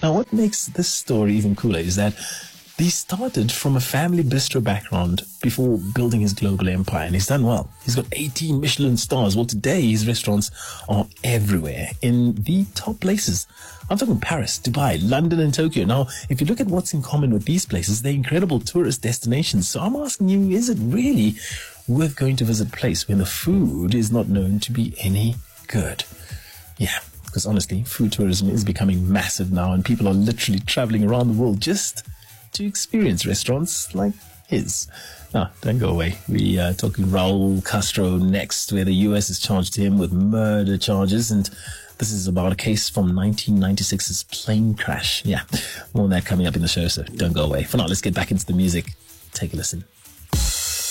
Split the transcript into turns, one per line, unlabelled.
Now, what makes this story even cooler is that he started from a family bistro background before building his global empire, and he's done well. He's got 18 Michelin stars. Well, today his restaurants are everywhere in the top places. I'm talking Paris, Dubai, London, and Tokyo. Now, if you look at what's in common with these places, they're incredible tourist destinations. So I'm asking you, is it really worth going to visit a place when the food is not known to be any good? Yeah, because honestly, food tourism is becoming massive now, and people are literally traveling around the world just to experience restaurants like his. Now, don't go away. We are talking Raul Castro next, where the US has charged him with murder charges, and this is about a case from 1996's plane crash. Yeah, more on that coming up in the show, so don't go away. For now, let's get back into the music. Take a listen.